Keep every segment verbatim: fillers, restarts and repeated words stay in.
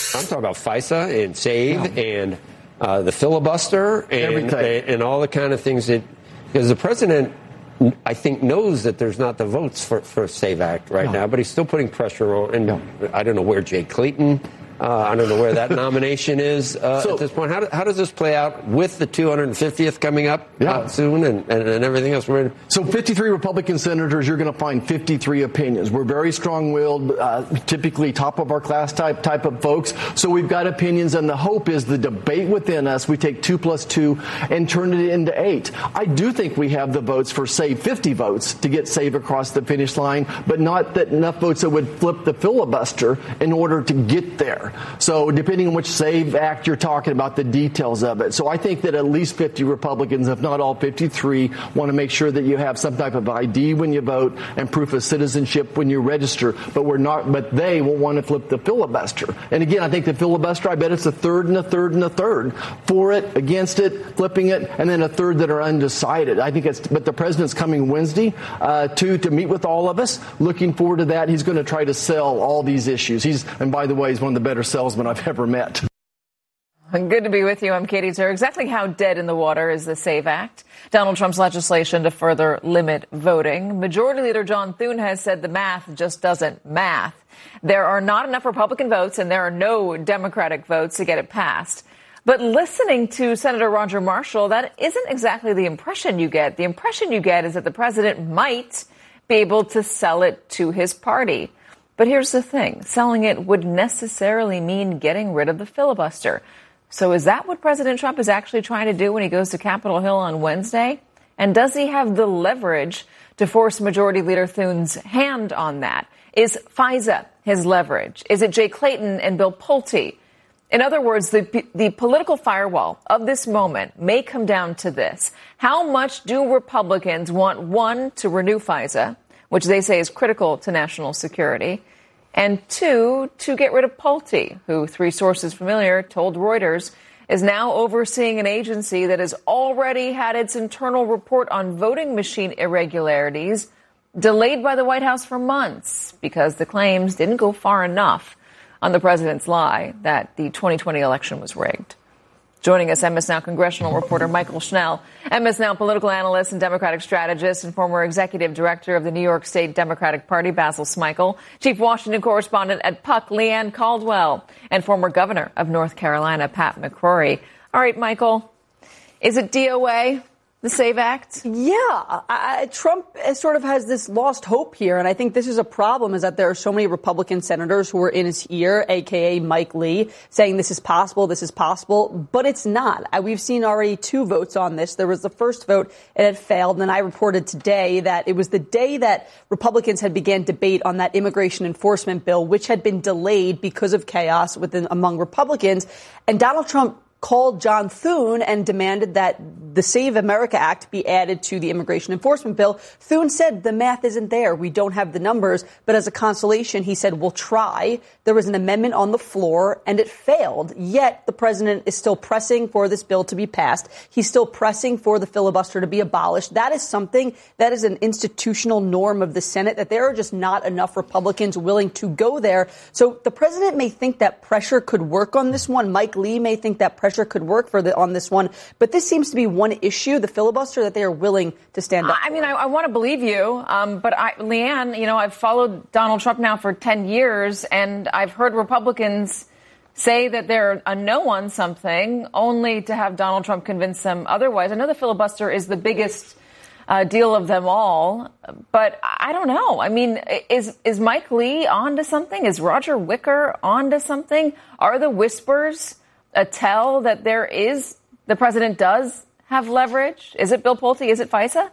I'm talking about FISA and SAVE yeah. and uh, the filibuster and, and and all the kind of things that, because the president, I think, knows that there's not the votes for, for SAVE Act right no. now, but he's still putting pressure on. And no. I don't know where Jay Clayton, uh, I don't know where that nomination is uh, so, at this point. How, do, how does this play out with the two hundred fiftieth coming up yeah. uh, soon and, and, and everything else? We're in? So fifty-three Republican senators, you're going to find fifty-three opinions. We're very strong-willed, uh, typically top of our class type type of folks. So we've got opinions, and the hope is the debate within us, we take two plus two and turn it into eight. I do think we have the votes for, say, fifty votes to get SAVE across the finish line, but not that enough votes that would flip the filibuster in order to get there. So depending on which SAVE Act you're talking about, the details of it. So I think that at least fifty Republicans, if not all fifty-three, want to make sure that you have some type of I D when you vote and proof of citizenship when you register. But we're not. But they will want to flip the filibuster. And again, I think the filibuster, I bet it's a third and a third and a third for it, against it, flipping it, and then a third that are undecided. I think it's. But the president's coming Wednesday uh, to to meet with all of us. Looking forward to that. He's going to try to sell all these issues. He's and by the way, he's one of the better salesman I've ever met. Good to be with you. I'm Katie Tur. Exactly how dead in the water is the SAVE Act, Donald Trump's legislation to further limit voting? Majority Leader John Thune has said the math just doesn't math. There are not enough Republican votes and there are no Democratic votes to get it passed. But listening to Senator Roger Marshall, that isn't exactly the impression you get. The impression you get is that the president might be able to sell it to his party. But here's the thing. Selling it would necessarily mean getting rid of the filibuster. So is that what President Trump is actually trying to do when he goes to Capitol Hill on Wednesday? And does he have the leverage to force Majority Leader Thune's hand on that? Is FISA his leverage? Is it Jay Clayton and Bill Pulte? In other words, the, the political firewall of this moment may come down to this. How much do Republicans want, one, to renew FISA, which they say is critical to national security, and two, to get rid of Pulte, who three sources familiar told Reuters is now overseeing an agency that has already had its internal report on voting machine irregularities delayed by the White House for months because the claims didn't go far enough on the president's lie that the twenty twenty election was rigged. Joining us, M S Now congressional reporter Michael Schnell, M S Now political analyst and Democratic strategist and former executive director of the New York State Democratic Party, Basil Smikle, chief Washington correspondent at Puck, Leanne Caldwell, and former governor of North Carolina, Pat McCrory. All right, Michael, is it D O A? The SAVE Act? Yeah. I, Trump sort of has this lost hope here, and I think this is a problem, is that there are so many Republican senators who are in his ear, a k a. Mike Lee, saying this is possible, this is possible, but it's not. We've seen already two votes on this. There was the first vote, and it failed, and I reported today that it was the day that Republicans had began debate on that immigration enforcement bill, which had been delayed because of chaos within among Republicans, and Donald Trump called John Thune and demanded that the Save America Act be added to the immigration enforcement bill. Thune said the math isn't there. We don't have the numbers. But as a consolation, he said, we'll try. There was an amendment on the floor and it failed. Yet the president is still pressing for this bill to be passed. He's still pressing for the filibuster to be abolished. That is something that is an institutional norm of the Senate, that there are just not enough Republicans willing to go there. So the president may think that pressure could work on this one. Mike Lee may think that pressure could work for the, on this one. But this seems to be one issue, the filibuster, that they are willing to stand up I for. mean, I, I want to believe you. Um, but I, Leanne, you know, I've followed Donald Trump now for ten years, and I've heard Republicans say that they're a no on something only to have Donald Trump convince them otherwise. I know the filibuster is the biggest uh, deal of them all, but I don't know. I mean, is is Mike Lee onto something? Is Roger Wicker onto something? Are the whispers a tell that there is, the president does have leverage? Is it Bill Pulte? Is it FISA?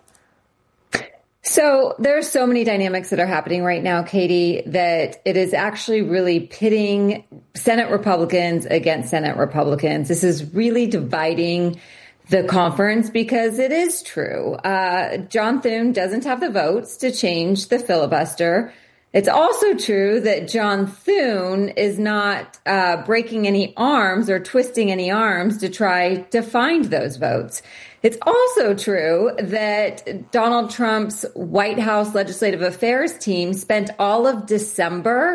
So there are so many dynamics that are happening right now, Katie, that it is actually really pitting Senate Republicans against Senate Republicans. This is really dividing the conference because it is true. Uh, John Thune doesn't have the votes to change the filibuster. It's also true that John Thune is not uh, breaking any arms or twisting any arms to try to find those votes. It's also true that Donald Trump's White House Legislative Affairs team spent all of December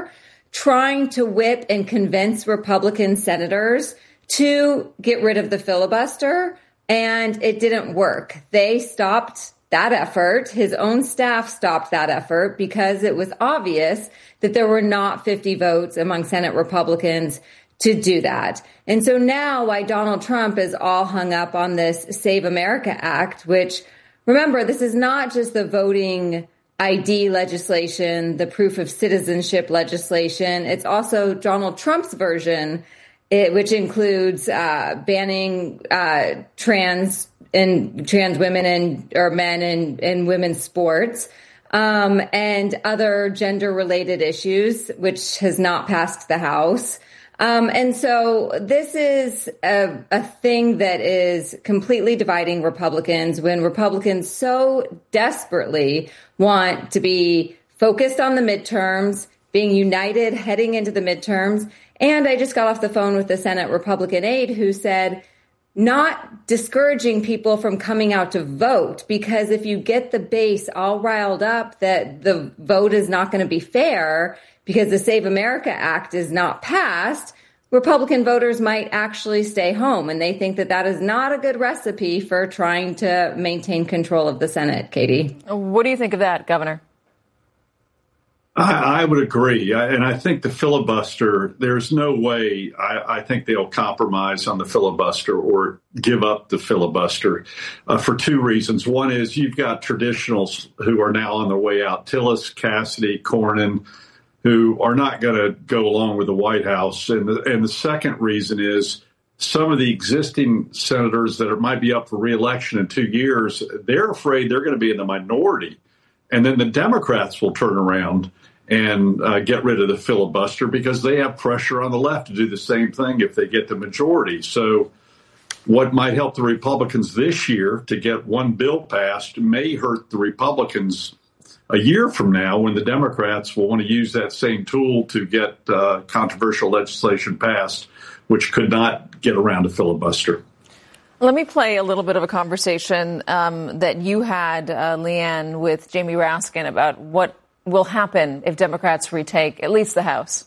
trying to whip and convince Republican senators to get rid of the filibuster, and it didn't work. They stopped that effort. His own staff stopped that effort because it was obvious that there were not fifty votes among Senate Republicans to do that. And so now why Donald Trump is all hung up on this Save America Act, which, remember, this is not just the voting I D legislation, the proof of citizenship legislation. It's also Donald Trump's version, it, which includes uh, banning uh, trans and trans women and or men in, in women's sports, um, and other gender related issues, which has not passed the House. Um, and so this is a, a thing that is completely dividing Republicans when Republicans so desperately want to be focused on the midterms, being united heading into the midterms. And I just got off the phone with the Senate Republican aide who said, not discouraging people from coming out to vote, because if you get the base all riled up that the vote is not going to be fair because the Save America Act is not passed, Republican voters might actually stay home. And they think that that is not a good recipe for trying to maintain control of the Senate. Katie, what do you think of that, Governor? I, I would agree. I, and I think the filibuster, there's no way I, I think they'll compromise on the filibuster or give up the filibuster uh, for two reasons. One is you've got traditionals who are now on their way out, Tillis, Cassidy, Cornyn, who are not going to go along with the White House. And the, and the second reason is some of the existing senators that are, might be up for re-election in two years, they're afraid they're going to be in the minority. And then the Democrats will turn around and uh, get rid of the filibuster because they have pressure on the left to do the same thing if they get the majority. So what might help the Republicans this year to get one bill passed may hurt the Republicans a year from now when the Democrats will want to use that same tool to get uh, controversial legislation passed, which could not get around a filibuster. Let me play a little bit of a conversation um, that you had, uh, Leanne, with Jamie Raskin about what will happen if Democrats retake at least the House.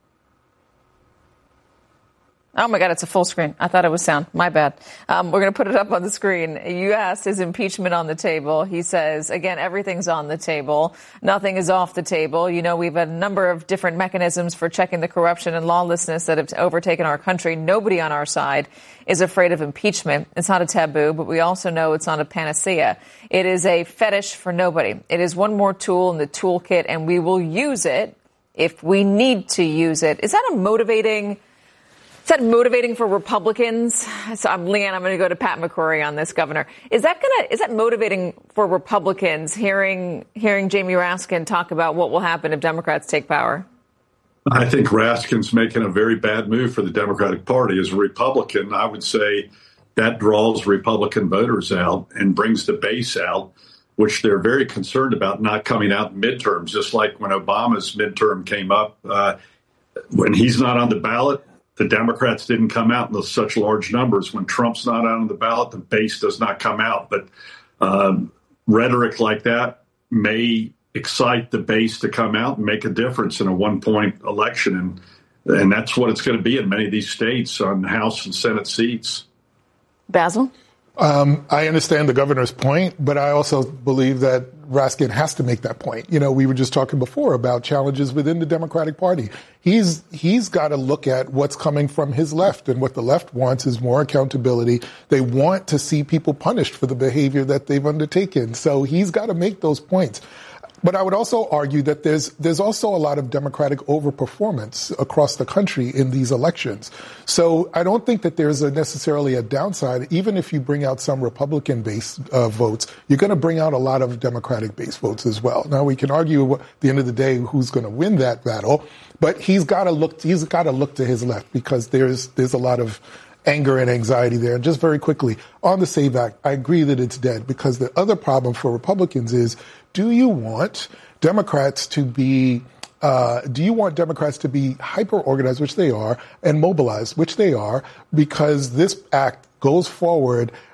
Oh, my God, it's a full screen. I thought it was sound. My bad. Um, we're going to put it up on the screen. You asked, is impeachment on the table? He says, again, everything's on the table. Nothing is off the table. You know, we've had a number of different mechanisms for checking the corruption and lawlessness that have overtaken our country. Nobody on our side is afraid of impeachment. It's not a taboo, but we also know it's not a panacea. It is a fetish for nobody. It is one more tool in the toolkit, and we will use it if we need to use it. Is that a motivating... Is that motivating for Republicans? So, I'm, Leanne, I'm going to go to Pat McCrory on this, Governor. Is that going to is that motivating for Republicans hearing hearing Jamie Raskin talk about what will happen if Democrats take power? I think Raskin's making a very bad move for the Democratic Party. As a Republican, I would say that draws Republican voters out and brings the base out, which they're very concerned about not coming out in midterms, just like when Obama's midterm came up. Uh, when he's not on the ballot, the Democrats didn't come out in such large numbers. When Trump's not out on the ballot, the base does not come out. But um, rhetoric like that may excite the base to come out and make a difference in a one-point election. And, and that's what it's going to be in many of these states on House and Senate seats. Basil? Um, I understand the governor's point, but I also believe that Raskin has to make that point. You know, we were just talking before about challenges within the Democratic Party. He's he's got to look at what's coming from his left, and what the left wants is more accountability. They want to see people punished for the behavior that they've undertaken. So he's got to make those points. But I would also argue that there's there's also a lot of Democratic overperformance across the country in these elections. So I don't think that there's a necessarily a downside. Even if you bring out some Republican-based uh, votes, you're going to bring out a lot of Democratic-based votes as well. Now, we can argue at the end of the day who's going to win that battle, but he's got to look he's got to look to his left because there's there's a lot of anger and anxiety there. And just very quickly, on the SAVE Act, I agree that it's dead because the other problem for Republicans is, do you want Democrats to be uh, do you want Democrats to be hyper-organized, which they are, and mobilized, which they are, because this act goes forward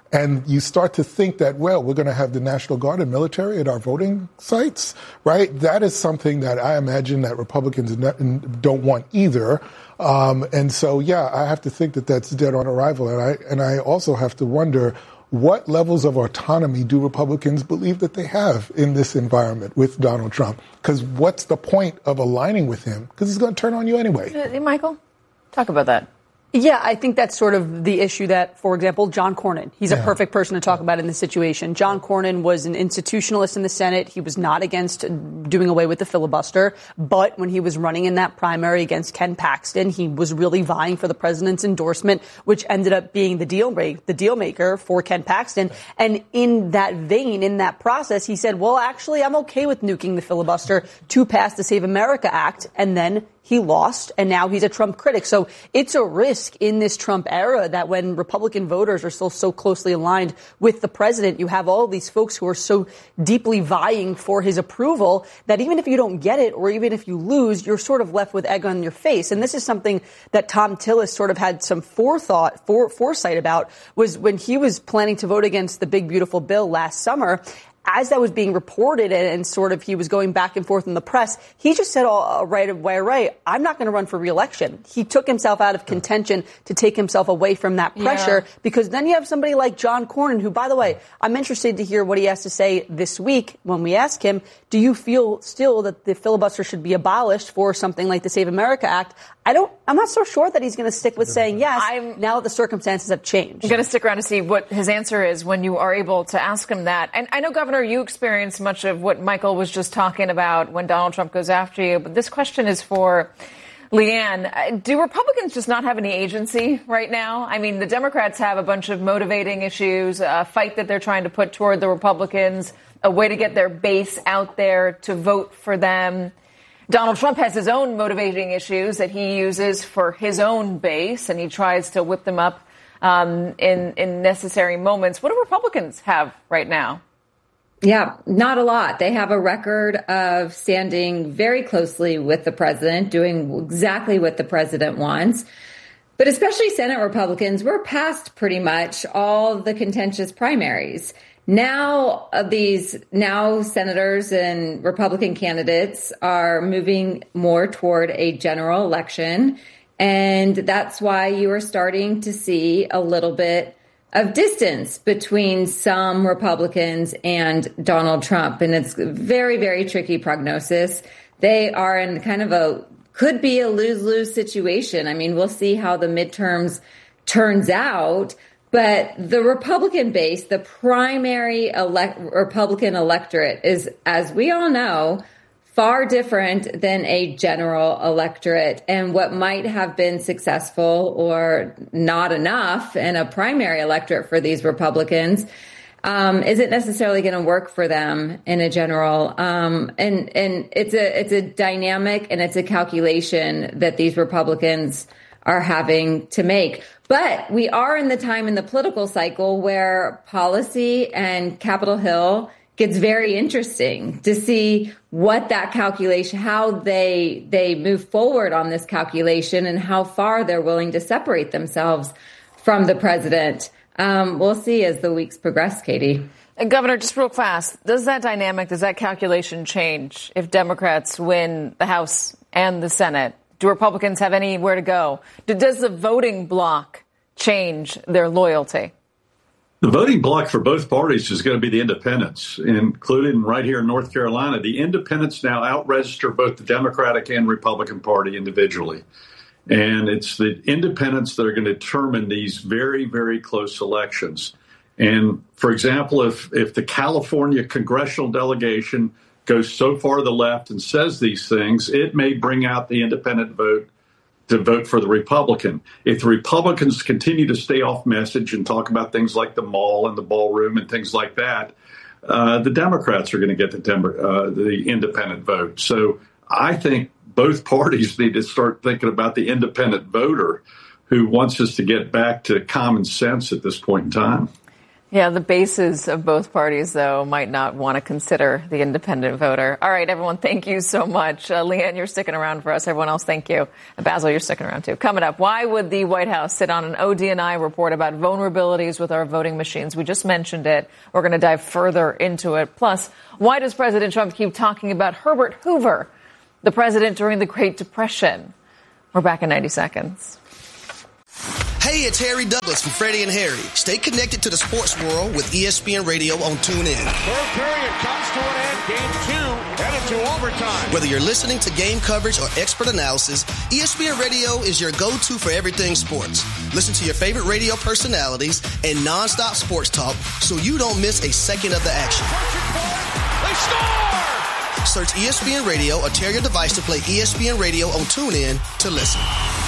And you start to think that, well, we're going to have the National Guard and military at our voting sites, right? That is something that I imagine that Republicans don't want either. Um, and so, yeah, I have to think that that's dead on arrival. And I, and I also have to wonder, what levels of autonomy do Republicans believe that they have in this environment with Donald Trump? Because what's the point of aligning with him? Because he's going to turn on you anyway. Uh, Michael, talk about that. Yeah, I think that's sort of the issue that, for example, John Cornyn, he's yeah. a perfect person to talk about in this situation. John Cornyn was an institutionalist in the Senate. He was not against doing away with the filibuster. But when he was running in that primary against Ken Paxton, he was really vying for the president's endorsement, which ended up being the deal, the deal maker for Ken Paxton. And in that vein, in that process, he said, well, actually, I'm okay with nuking the filibuster to pass the Save America Act. And then he lost, and now he's a Trump critic. So it's a risk in this Trump era that when Republican voters are still so closely aligned with the president, you have all these folks who are so deeply vying for his approval that even if you don't get it or even if you lose, you're sort of left with egg on your face. And this is something that Tom Tillis sort of had some forethought, for, foresight about, was when he was planning to vote against the big, beautiful bill last summer. As that was being reported and, and sort of he was going back and forth in the press, he just said all, uh, right away, right, I'm not going to run for re-election. He took himself out of contention to take himself away from that pressure yeah. because then you have somebody like John Cornyn, who, by the way, I'm interested to hear what he has to say this week when we ask him, do you feel still that the filibuster should be abolished for something like the Save America Act? I don't, I'm not so sure that he's going to stick with saying yes I'm, now that the circumstances have changed. I'm going to stick around to see what his answer is when you are able to ask him that. And I know, Governor, you experienced much of what Michael was just talking about when Donald Trump goes after you. But this question is for Leanne. Do Republicans just not have any agency right now? I mean, the Democrats have a bunch of motivating issues, a fight that they're trying to put toward the Republicans, a way to get their base out there to vote for them. Donald Trump has his own motivating issues that he uses for his own base, and he tries to whip them up um, in, in necessary moments. What do Republicans have right now? Yeah, not a lot. They have a record of standing very closely with the president, doing exactly what the president wants. But especially Senate Republicans, we're past pretty much all the contentious primaries. Now, uh, these now senators and Republican candidates are moving more toward a general election. And that's why you are starting to see a little bit of distance between some Republicans and Donald Trump. And it's very, very tricky prognosis. They are in kind of a, could be a lose-lose situation. I mean, we'll see how the midterms turns out. But the Republican base, the primary elect- Republican electorate is, as we all know, far different than a general electorate. And what might have been successful or not enough in a primary electorate for these Republicans um, isn't necessarily going to work for them in a general. Um, and and it's a it's a dynamic and it's a calculation that these Republicans are having to make. But we are in the time in the political cycle where policy and Capitol Hill gets very interesting to see what that calculation, how they they move forward on this calculation and how far they're willing to separate themselves from the president. Um, we'll see as the weeks progress, Katie. And Governor, just real fast, does that dynamic, does that calculation change if Democrats win the House and the Senate? Do Republicans have anywhere to go? Does the voting bloc change their loyalty? The voting bloc for both parties is going to be the independents, including right here in North Carolina. The independents now out-register both the Democratic and Republican Party individually. And it's the independents that are going to determine these very, very close elections. And, for example, if, if the California congressional delegation goes so far to the left and says these things, it may bring out the independent vote to vote for the Republican. If the Republicans continue to stay off message and talk about things like the mall and the ballroom and things like that, uh, the Democrats are going to get the, Dem- uh, the independent vote. So I think both parties need to start thinking about the independent voter who wants us to get back to common sense at this point in time. Yeah, the bases of both parties, though, might not want to consider the independent voter. All right, everyone, thank you so much. Uh, Leanne, you're sticking around for us. Everyone else, thank you. And Basil, you're sticking around, too. Coming up, why would the White House sit on an O D and I report about vulnerabilities with our voting machines? We just mentioned it. We're going to dive further into it. Plus, why does President Trump keep talking about Herbert Hoover, the president during the Great Depression? We're back in ninety seconds. Hey, it's Harry Douglas from Freddie and Harry. Stay connected to the sports world with E S P N Radio on TuneIn. Third period comes to an end. Game two headed to overtime. Whether you're listening to game coverage or expert analysis, E S P N Radio is your go-to for everything sports. Listen to your favorite radio personalities and nonstop sports talk so you don't miss a second of the action. They score! Search E S P N Radio or tear your device to play E S P N Radio on TuneIn to listen.